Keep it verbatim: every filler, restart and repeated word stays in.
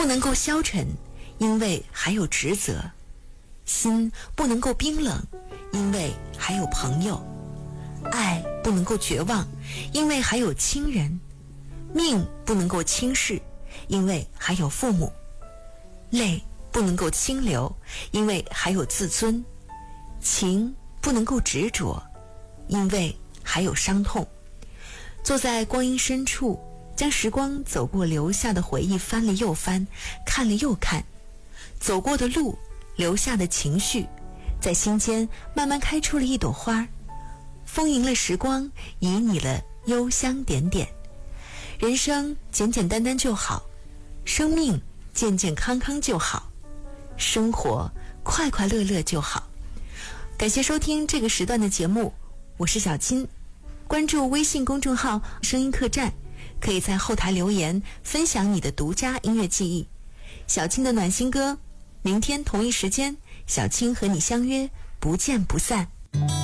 不能够消沉，因为还有职责；心不能够冰冷，因为还有朋友；爱不能够绝望，因为还有亲人；命不能够轻视，因为还有父母；泪不能够清流，因为还有自尊；情不能够执着，因为还有伤痛。坐在光阴深处，将时光走过留下的回忆翻了又翻，看了又看，走过的路，留下的情绪，在心间慢慢开出了一朵花，丰盈了时光，旖旎了幽香点点。人生简简单单就好，生命健健康康就好，生活快快乐乐就好。感谢收听这个时段的节目，我是小金。关注微信公众号声音客栈，可以在后台留言分享你的独家音乐记忆。小青的暖心歌，明天同一时间，小青和你相约，不见不散。